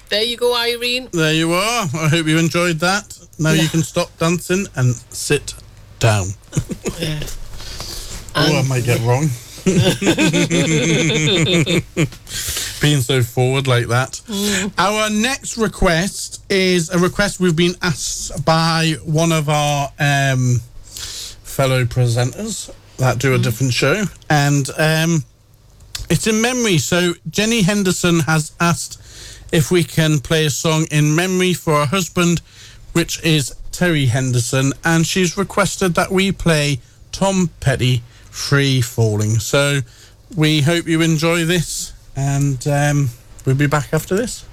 There you go, Irene. There you are. I hope you enjoyed that. Now you can stop dancing and sit down. Yeah. I might get wrong. Being so forward like that. Our next request is a request we've been asked by one of our fellow presenters that do a different show, and it's in memory. So Jenny Henderson has asked if we can play a song in memory for her husband, which is Terry Henderson, and she's requested that we play Tom Petty, Free Falling. So we hope you enjoy this, and we'll be back after this.